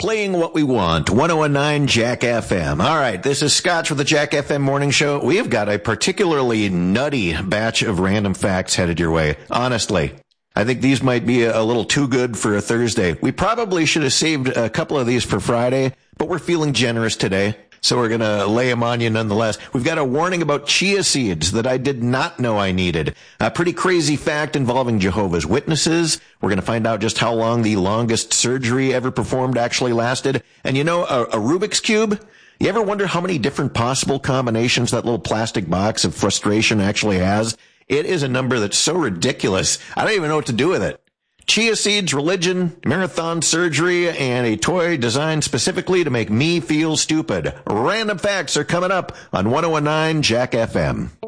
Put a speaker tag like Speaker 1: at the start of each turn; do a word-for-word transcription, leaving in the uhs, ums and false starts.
Speaker 1: playing what we want. ten nineteen Jack F M. All right, this is Scotch with the Jack F M Morning Show. We have got a particularly nutty batch of random facts headed your way. Honestly, I think these might be a little too good for a Thursday. We probably should have saved a couple of these for Friday, but we're feeling generous today, so we're going to lay them on you nonetheless. We've got a warning about chia seeds that I did not know I needed. A pretty crazy fact involving Jehovah's Witnesses. We're going to find out just how long the longest surgery ever performed actually lasted. And you know, a, a Rubik's Cube? You ever wonder how many different possible combinations that little plastic box of frustration actually has? It is a number that's so ridiculous, I don't even know what to do with it. Chia seeds, religion, marathon surgery, and a toy designed specifically to make me feel stupid. Random facts are coming up on ten nineteen Jack F M.